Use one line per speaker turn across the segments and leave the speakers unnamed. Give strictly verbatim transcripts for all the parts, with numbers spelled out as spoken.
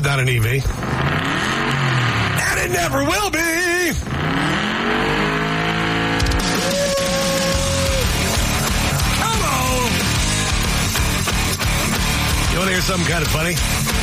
not an E V. And it never will be. Come on. You want to hear something kind of funny?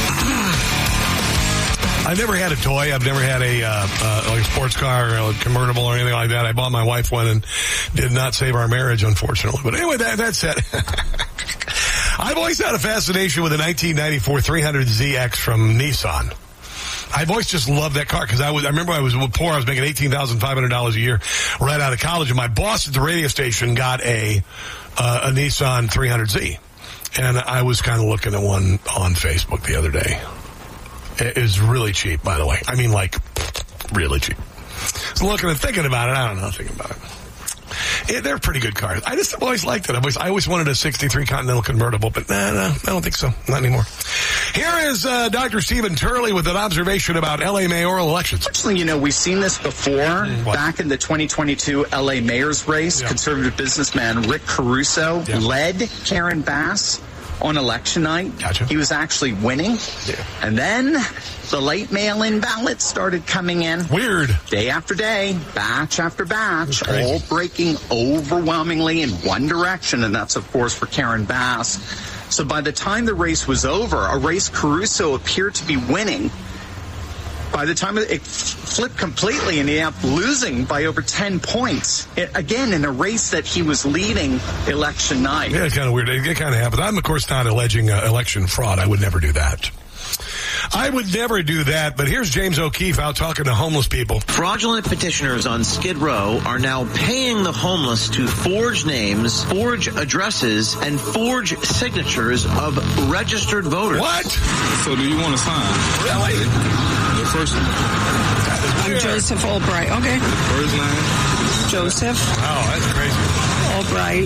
I've never had a toy. I've never had a, uh, uh, like a sports car or a convertible or anything like that. I bought my wife one and did not save our marriage, unfortunately. But anyway, that, that's it. I've always had a fascination with the nineteen ninety-four three hundred Z X from Nissan. I've always just loved that car because I was, I remember I was poor. I was making eighteen thousand five hundred dollars a year right out of college. And my boss at the radio station got a, uh, a Nissan three hundred Z. And I was kind of looking at one on Facebook the other day. It is really cheap, by the way. I mean, like, really cheap. So looking and thinking about it, I don't know, thinking about it. Yeah, they're pretty good cars. I just always liked it. I always, I always wanted a sixty-three Continental convertible, but nah, nah, I don't think so. Not anymore. Here is uh, Doctor Stephen Turley with an observation about L A mayoral elections.
Actually, you know, we've seen this before. What? Back in the twenty twenty-two L A mayor's race, yeah. Conservative businessman Rick Caruso yeah. led Karen Bass on election night.
Gotcha.
He was actually winning.
Yeah.
And then the late mail-in ballots started coming in.
Weird.
Day after day, batch after batch, all breaking overwhelmingly in one direction, and that's, of course, for Karen Bass. So by the time the race was over, a race Caruso appeared to be winning. By the time it flipped completely and he ended up losing by over ten points, it, again, in a race that he was leading election night.
Yeah, it's kind of weird. It kind of happens. I'm, of course, not alleging uh, election fraud. I would never do that. I would never do that, but here's James O'Keefe out talking to homeless people.
Fraudulent petitioners on Skid Row are now paying the homeless to forge names, forge addresses, and forge signatures of registered voters.
What?
So do you want to sign?
Really?
The first name.
I'm Joseph Albright. Okay.
First name?
Joseph.
Oh, that's crazy.
Albright.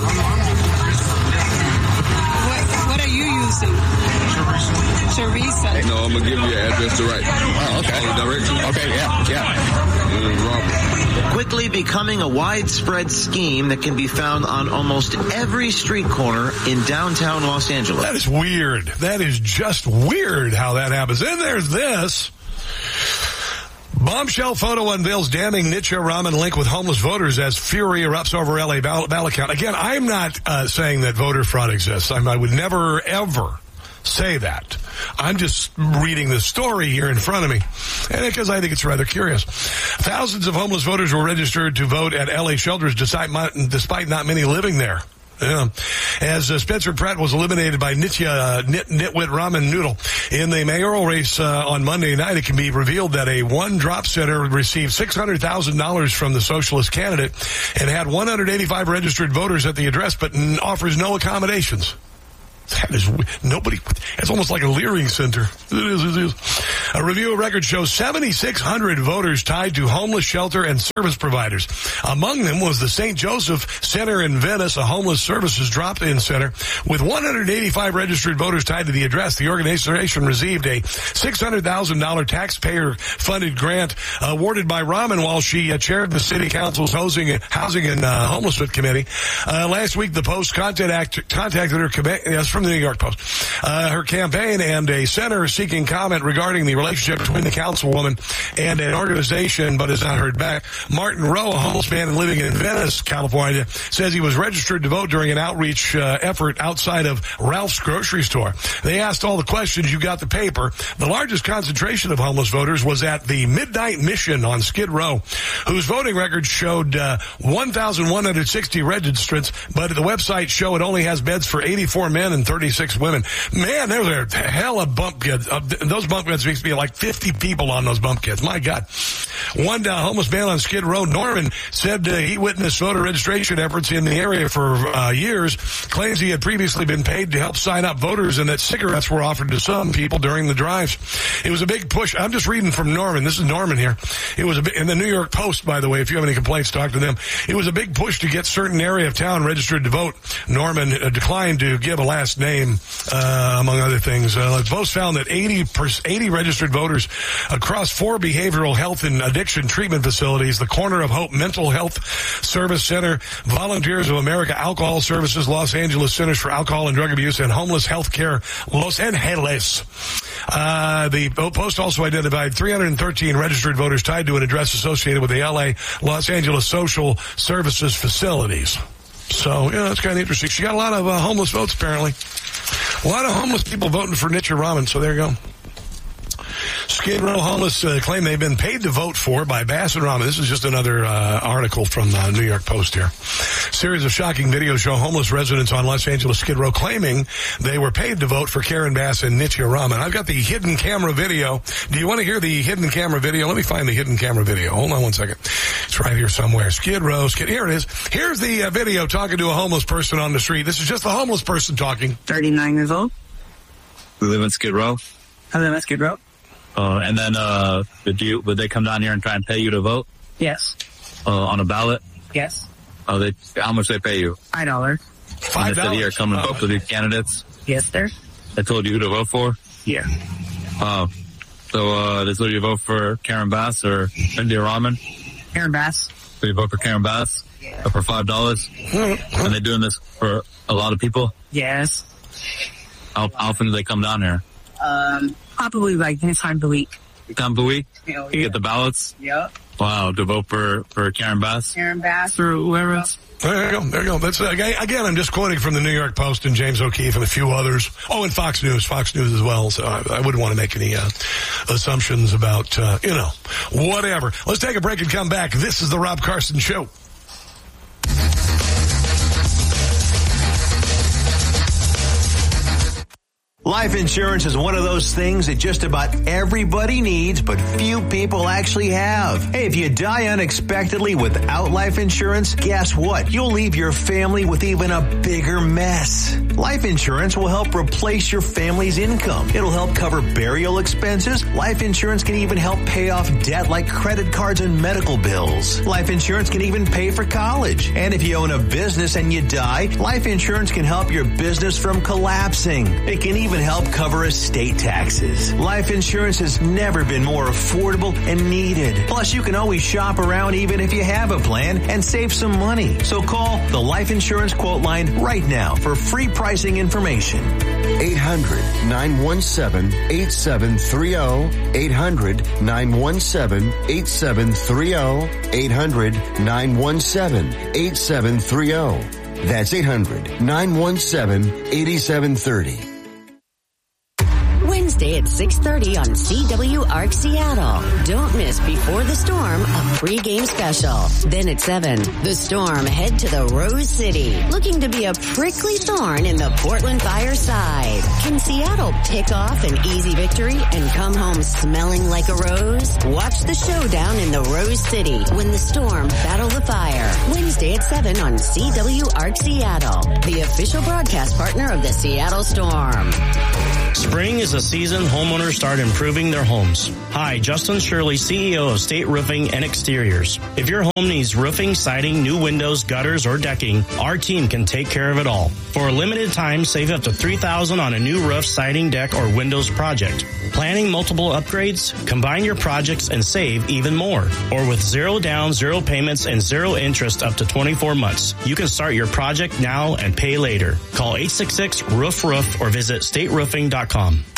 What, what are you using? Teresa.
No, I'm going to give you your address to write.
Oh, okay.
All the directions?
Okay, yeah, yeah.
It is Robert.
Quickly becoming a widespread scheme that can be found on almost every street corner in downtown Los Angeles.
That is weird. That is just weird how that happens. And there's this. Bombshell photo unveils damning Nitya Raman link with homeless voters as fury erupts over L A ballot, ballot count. Again, I'm not uh, saying that voter fraud exists. I'm, I would never, ever say that. I'm just reading the story here in front of me, and because I think it's rather curious. Thousands of homeless voters were registered to vote at L A shelters despite, despite not many living there. Yeah. As uh, Spencer Pratt was eliminated by Nitya uh, Nit, Nitwit Raman Noodle in the mayoral race uh, on Monday night, it can be revealed that a one-drop center received six hundred thousand dollars from the socialist candidate and had one hundred eighty-five registered voters at the address, but n- offers no accommodations. That is, nobody, it's almost like a Leering Center. It is, it is. A review of records shows seventy-six hundred voters tied to homeless shelter and service providers. Among them was the Saint Joseph Center in Venice, a homeless services drop-in center. With one hundred eighty-five registered voters tied to the address, the organization received a six hundred thousand dollars taxpayer-funded grant awarded by Raman while she uh, chaired the city council's housing, housing and uh, homelessness committee. Uh, last week, the Post contact, contacted her yes, from the New York Post, uh, her campaign and a center seeking comment regarding the relationship between the councilwoman and an organization, but has not heard back. Martin Rowe, a homeless man living in Venice, California, says he was registered to vote during an outreach uh, effort outside of Ralph's grocery store. They asked all the questions. You got the paper. The largest concentration of homeless voters was at the Midnight Mission on Skid Row, whose voting records showed uh, one thousand one hundred sixty registrants, but the website show it only has beds for eighty-four men and thirty-six women. Man, there's a hell of bump kids. Uh, those bump kids used to be like fifty people on those bump kids. My God. One uh, homeless man on Skid Row, Norman, said uh, he witnessed voter registration efforts in the area for uh, years, claims he had previously been paid to help sign up voters and that cigarettes were offered to some people during the drives. It was a big push. I'm just reading from Norman. This is Norman here. It was a big, in the New York Post, by the way, if you have any complaints, talk to them. It was a big push to get certain area of town registered to vote. Norman uh, declined to give a last name, uh, among other things. Uh, Post found that eighty, eighty registered voters across four behavioral health and addiction treatment facilities, the Corner of Hope Mental Health Service Center, Volunteers of America Alcohol Services, Los Angeles Centers for Alcohol and Drug Abuse, and Homeless Healthcare Los Angeles. Uh, the Post also identified three hundred thirteen registered voters tied to an address associated with the L A Los Angeles Social Services facilities. So, yeah, that's kind of interesting. She got a lot of uh, homeless votes, apparently. A lot of homeless people voting for Nitya Raman, so there you go. Skid Row homeless uh, claim they've been paid to vote for by Bass and Raman. This is just another uh, article from the New York Post here. Series of shocking videos show homeless residents on Los Angeles Skid Row claiming they were paid to vote for Karen Bass and Nitya Raman. I've got the hidden camera video. Do you want to hear the hidden camera video? Let me find the hidden camera video. Hold on one second. It's right here somewhere. Skid Row. Skid. Here it is. Here's the uh, video talking to a homeless person on the street. This is just the homeless person talking.
thirty-nine years old.
We live in Skid Row.
I live in Skid Row.
Uh, and then, uh, did you, would they come down here and try and pay you to vote?
Yes.
Uh, on a ballot?
Yes.
Oh, they, how much they pay you?
Five dollars.
Five
dollars? And they said, here, come and vote for these candidates?
Yes, sir.
They told you who to vote for?
Yeah.
Oh. So, uh, they told you to vote for Karen Bass or Nitya Raman?
Karen Bass.
So you vote for Karen Bass?
Yeah.
For five dollars? And they're doing this for a lot of people?
Yes.
How, how often do they come down here?
Um, probably like this time of the week.
Time of the week?
Hell
You
yeah.
get the ballots?
Yep.
Wow, to vote for, for Karen Bass?
Karen Bass or whoever else.
There you go. There you go. That's uh, again. I'm just quoting from the New York Post and James O'Keefe and a few others. Oh, and Fox News, Fox News as well. So I, I wouldn't want to make any uh, assumptions about uh, you know whatever. Let's take a break and come back. This is the Rob Carson Show.
Life insurance is one of those things that just about everybody needs, but few people actually have. Hey, if you die unexpectedly without life insurance, guess what? You'll leave your family with even a bigger mess. Life insurance will help replace your family's income. It'll help cover burial expenses. Life insurance can even help pay off debt like credit cards and medical bills. Life insurance can even pay for college. And if you own a business and you die, life insurance can help your business from collapsing. It can even help cover estate taxes. Life insurance has never been more affordable and needed. Plus, you can always shop around even if you have a plan and save some money. So call the Life Insurance Quote Line right now for free pricing information.
eight hundred, nine one seven, eight seven three zero. eight hundred, nine one seven, eight seven three zero. eight hundred, nine one seven, eight seven three zero. That's eight hundred, nine one seven, eight seven three zero.
Wednesday at six thirty on C W A R C Seattle. Don't miss Before the Storm, a pregame special. Then at seven, the Storm head to the Rose City, looking to be a prickly thorn in the Portland Fire side. Can Seattle pick off an easy victory and come home smelling like a rose? Watch the showdown in the Rose City when the Storm battle the Fire. Wednesday at seven on C W A R C Seattle, the official broadcast partner of the Seattle Storm.
Spring is a season homeowners start improving their homes. Hi, Justin Shirley, C E O of State Roofing and Exteriors. If your home needs roofing, siding, new windows, gutters, or decking, our team can take care of it all. For a limited time, save up to three thousand dollars on a new roof, siding, deck, or windows project. Planning multiple upgrades? Combine your projects and save even more. Or with zero down, zero payments, and zero interest up to twenty-four months. You can start your project now and pay later. Call eight six six, roof roof or visit state roofing dot com.